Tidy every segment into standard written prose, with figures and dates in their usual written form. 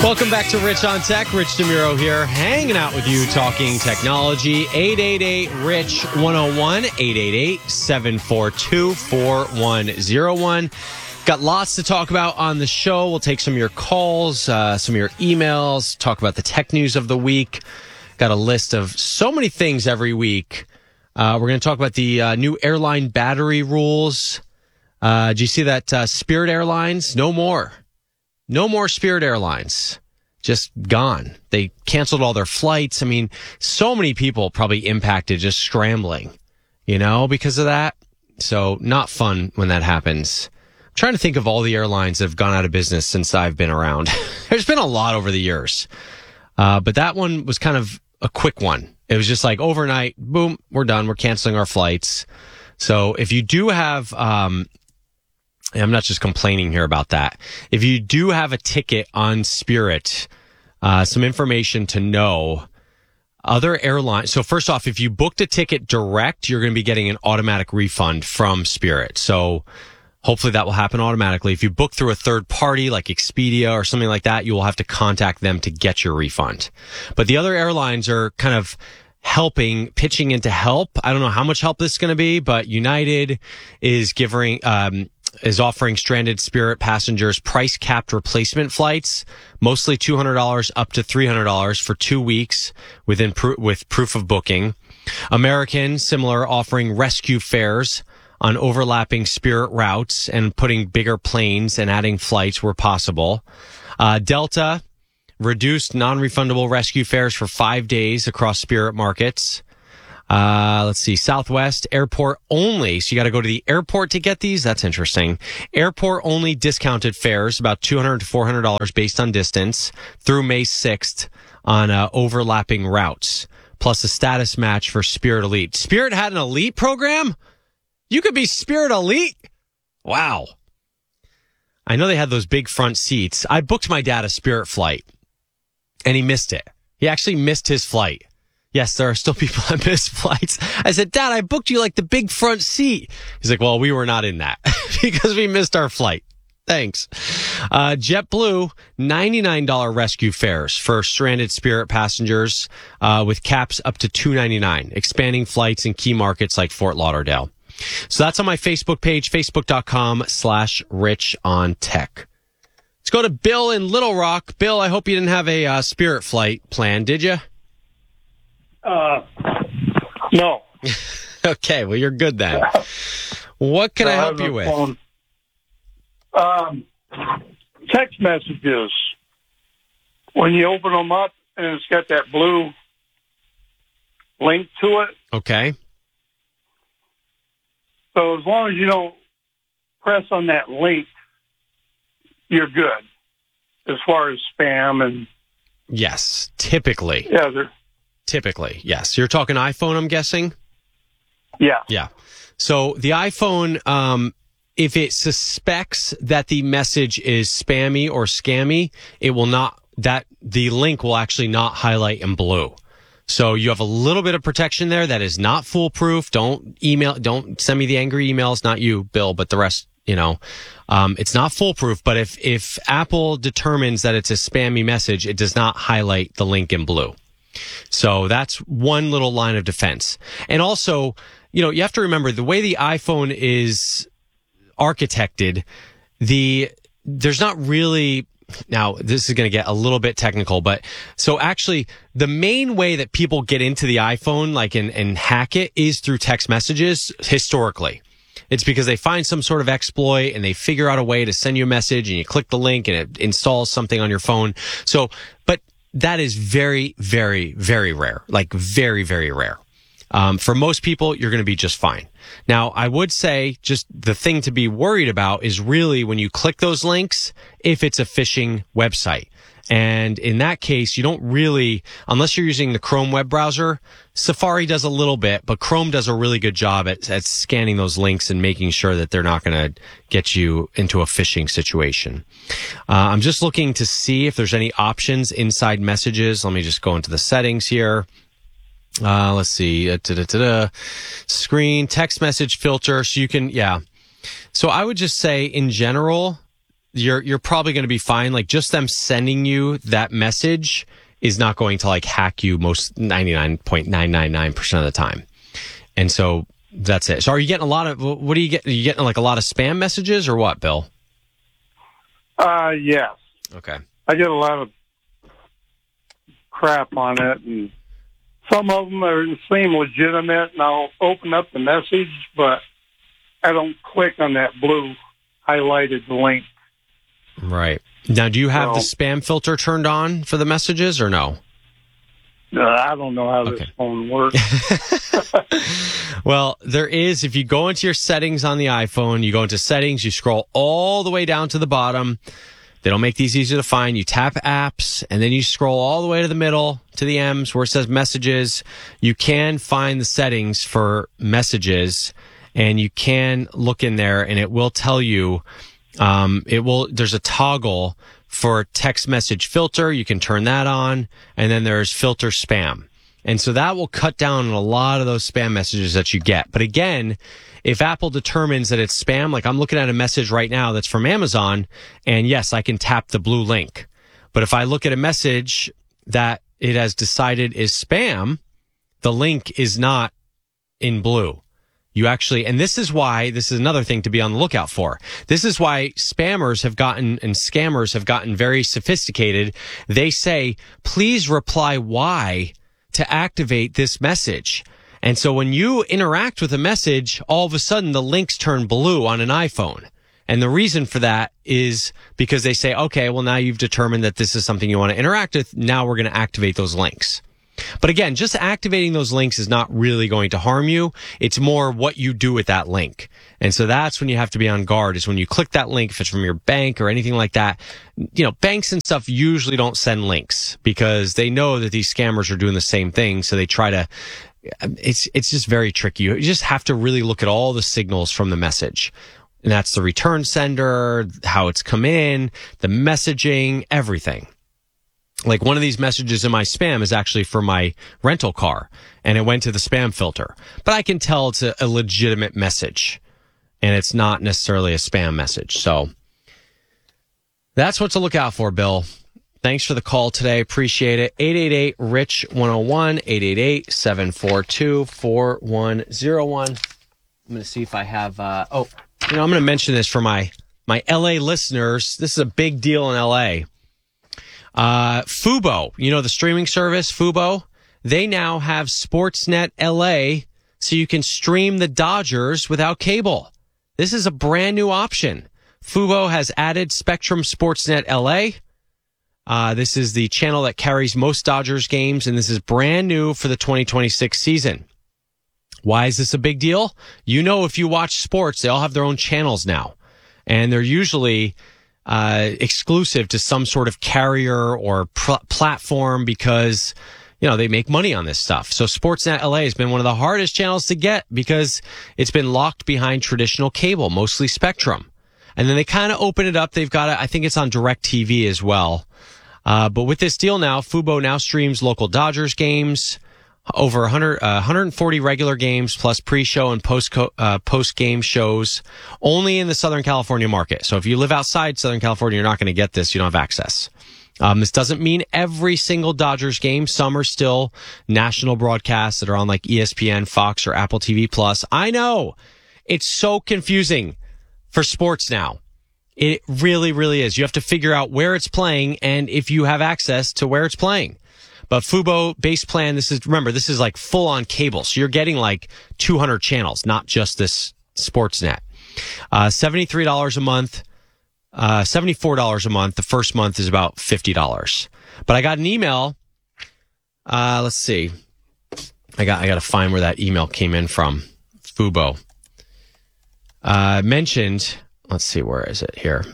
Welcome back to Rich on Tech. Rich DeMuro here, hanging out with you, talking technology. 888-RICH-101, 888-742-4101. Got lots to talk about on the show. We'll take some of your calls, some of your emails, talk about the tech news of the week. Got a list of so many things every week. We're going to talk about the new airline battery rules. Did you see that Spirit Airlines? No more. No more Spirit Airlines. Just gone. They canceled all their flights. I mean, so many people probably impacted just scrambling, because of that. So not fun when that happens. I'm trying to think of all the airlines that have gone out of business since I've been around. There's been a lot over the years. But that one was kind of a quick one. It was just like overnight, boom, we're done. We're canceling our flights. So if you do have, I'm not just complaining here about that. If you do have a ticket on Spirit, some information to know. Other airlines. So first off, if you booked a ticket direct, you're going to be getting an automatic refund from Spirit. So hopefully that will happen automatically. If you book through a third party like Expedia or something like that, you will have to contact them to get your refund. But the other airlines are kind of pitching in to help. I don't know how much help this is going to be, but United is is offering stranded Spirit passengers price-capped replacement flights, mostly $200 up to $300 for 2 weeks with proof of booking. American, similar, offering rescue fares on overlapping Spirit routes and putting bigger planes and adding flights where possible. Delta, reduced non-refundable rescue fares for 5 days across Spirit markets. Let's see, Southwest, airport only. So you got to go to the airport to get these. That's interesting. Airport only discounted fares, about $200 to $400 based on distance through May 6th on overlapping routes, plus a status match for Spirit Elite. Spirit had an elite program? You could be Spirit Elite? Wow. I know they had those big front seats. I booked my dad a Spirit flight, and he missed it. He actually missed his flight. Yes, there are still people that miss flights. I said, Dad, I booked you like the big front seat. He's like, well, we were not in that because we missed our flight. Thanks. JetBlue, $99 rescue fares for stranded Spirit passengers with caps up to $299, expanding flights in key markets like Fort Lauderdale. So that's on my Facebook page, facebook.com/richontech. Let's go to Bill in Little Rock. Bill, I hope you didn't have a Spirit flight planned, did you? No. Okay, well, you're good then. What can I help you with? Text messages. When you open them up and it's got that blue link to it. Okay. So as long as you don't press on that link, you're good. As far as spam and... Yes, typically. Yeah, Typically, yes. You're talking iPhone, I'm guessing? Yeah. Yeah. So the iPhone, if it suspects that the message is spammy or scammy, it will not, the link will actually not highlight in blue. So you have a little bit of protection there. That is not foolproof. Don't send me the angry emails, not you, Bill, but the rest, it's not foolproof. But if Apple determines that it's a spammy message, it does not highlight the link in blue. So that's one little line of defense. And also, you have to remember the way the iPhone is architected, there's not really, now this is going to get a little bit technical, but so actually the main way that people get into the iPhone, and hack it is through text messages historically. It's because they find some sort of exploit and they figure out a way to send you a message and you click the link and it installs something on your phone. So, but that is very, very, very rare, very, very rare. For most people, you're going to be just fine. Now, I would say just the thing to be worried about is really when you click those links, if it's a phishing website. And in that case, you don't really, unless you're using the Chrome web browser, Safari does a little bit, but Chrome does a really good job at scanning those links and making sure that they're not going to get you into a phishing situation. I'm just looking to see if there's any options inside messages. Let me just go into the settings here. Let's see. Screen, text message filter. So you can, So I would just say in general, you're probably going to be fine. Like just them sending you that message is not going to like hack you most 99.999% of the time. And so that's it. So are you getting a lot of, what do you get? Are you getting like a lot of spam messages or what, Bill? Yes. Okay. I get a lot of crap on it, and some of them seem legitimate, and I'll open up the message, but I don't click on that blue highlighted link. Right. Now, do you have the spam filter turned on for the messages or no? I don't know how this phone works. Well, there is, if you go into your settings on the iPhone, you go into settings, you scroll all the way down to the bottom. They don't make these easy to find. You tap apps, and then you scroll all the way to the middle to the M's where it says messages. You can find the settings for messages, and you can look in there, and it will tell you, there's a toggle for text message filter. You can turn that on, and then there's filter spam. And so that will cut down on a lot of those spam messages that you get. But again, if Apple determines that it's spam, like I'm looking at a message right now that's from Amazon, and yes, I can tap the blue link. But if I look at a message that it has decided is spam, the link is not in blue. You actually, and this is another thing to be on the lookout for. This is why spammers have gotten and scammers have gotten very sophisticated. They say, please reply Y to activate this message. And so when you interact with a message, all of a sudden the links turn blue on an iPhone. And the reason for that is because they say, okay, well, now you've determined that this is something you want to interact with. Now we're going to activate those links. But again, just activating those links is not really going to harm you. It's more what you do with that link. And so that's when you have to be on guard, is when you click that link, if it's from your bank or anything like that. You know, banks and stuff usually don't send links because they know that these scammers are doing the same thing. So they try to, it's just very tricky. You just have to really look at all the signals from the message. And that's the return sender, how it's come in, the messaging, everything. Like one of these messages in my spam is actually for my rental car, and it went to the spam filter. But I can tell it's a legitimate message, and it's not necessarily a spam message. So that's what to look out for, Bill. Thanks for the call today. Appreciate it. 888-RICH-101, 888-742-4101. I'm going to see if I have, I'm going to mention this for my LA listeners. This is a big deal in LA. Fubo, the streaming service, Fubo, they now have Sportsnet LA, so you can stream the Dodgers without cable. This is a brand new option. Fubo has added Spectrum Sportsnet LA. This is the channel that carries most Dodgers games, and this is brand new for the 2026 season. Why is this a big deal? If you watch sports, they all have their own channels now, and they're usually exclusive to some sort of carrier or platform because, they make money on this stuff. So Sportsnet LA has been one of the hardest channels to get because it's been locked behind traditional cable, mostly Spectrum. And then they kind of open it up. They've got I think it's on DirecTV as well. But with this deal now, Fubo now streams local Dodgers games, over 140 regular games plus pre-show and post-game shows only in the Southern California market. So if you live outside Southern California, you're not going to get this. You don't have access. This doesn't mean every single Dodgers game. Some are still national broadcasts that are on like ESPN, Fox, or Apple TV Plus. I know it's so confusing for sports now. It really, really is. You have to figure out where it's playing and if you have access to where it's playing. But Fubo base plan, this is like full on cable. So you're getting like 200 channels, not just this Sportsnet. $73 a month, $74 a month. The first month is about $50. But I got an email. Let's see. I got to find where that email came in from. Fubo. Mentioned, let's see, where is it here?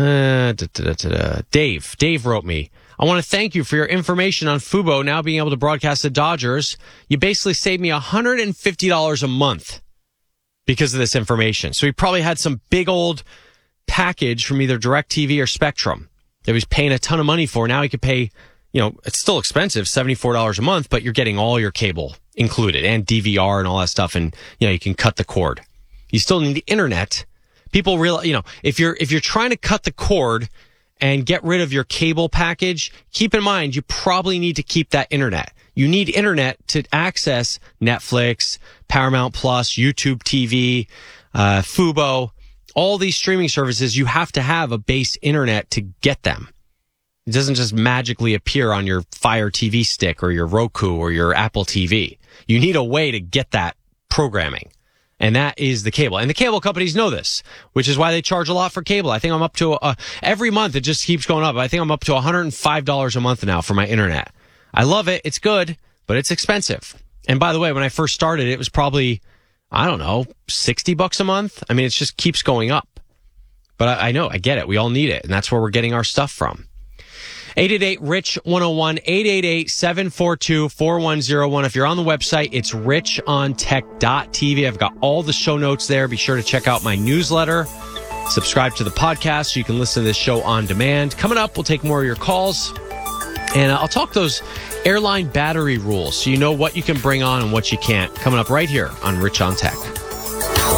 Dave wrote me. I want to thank you for your information on Fubo now being able to broadcast the Dodgers. You basically saved me $150 a month because of this information. So he probably had some big old package from either DirecTV or Spectrum that he was paying a ton of money for. Now he could pay, it's still expensive, $74 a month, but you're getting all your cable included and DVR and all that stuff. And, you can cut the cord. You still need the internet, People realize, if you're trying to cut the cord and get rid of your cable package, keep in mind you probably need to keep that internet. You need internet to access Netflix, Paramount Plus, YouTube TV, Fubo, all these streaming services. You have to have a base internet to get them. It doesn't just magically appear on your Fire TV stick or your Roku or your Apple TV. You need a way to get that programming. And that is the cable. And the cable companies know this, which is why they charge a lot for cable. I think I'm up to, every month it just keeps going up. I think I'm up to $105 a month now for my internet. I love it. It's good, but it's expensive. And by the way, when I first started, it was probably, I don't know, $60 a month. I mean, it just keeps going up. But I know, I get it. We all need it. And that's where we're getting our stuff from. 888-RICH-101, 888-742-4101. If you're on the website, it's richontech.tv. I've got all the show notes there. Be sure to check out my newsletter. Subscribe to the podcast so you can listen to this show on demand. Coming up, we'll take more of your calls. And I'll talk those airline battery rules so you know what you can bring on and what you can't. Coming up right here on Rich on Tech.